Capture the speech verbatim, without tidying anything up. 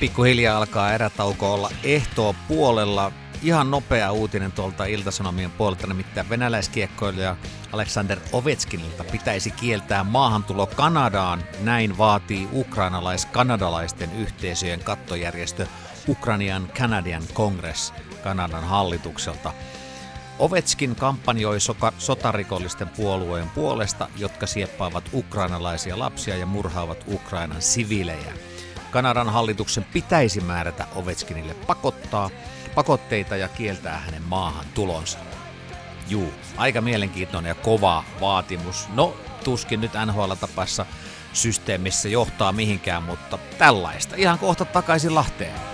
Pikkuhiljaa alkaa erätauko olla ehtoo puolella. Ihan nopea uutinen tuolta Ilta-Sanomien puolelta, nimittäin venäläiskiekkoilija Aleksander Ovechkinilta pitäisi kieltää maahantulo Kanadaan. Näin vaatii ukrainalais-kanadalaisten yhteisöjen kattojärjestö Ukrainian Canadian Congress Kanadan hallitukselta. Ovechkin kampanjoi soka- sotarikollisten puolueen puolesta, jotka sieppaavat ukrainalaisia lapsia ja murhaavat Ukrainan siviilejä. Kanadan hallituksen pitäisi määrätä Ovechkinille pakottaa, pakotteita ja kieltää hänen maahan tulonsa. Juu, aika mielenkiintoinen ja kova vaatimus. No, tuskin nyt N H L-tapassa systeemissä johtaa mihinkään, mutta tällaista. Ihan kohta takaisin Lahteen.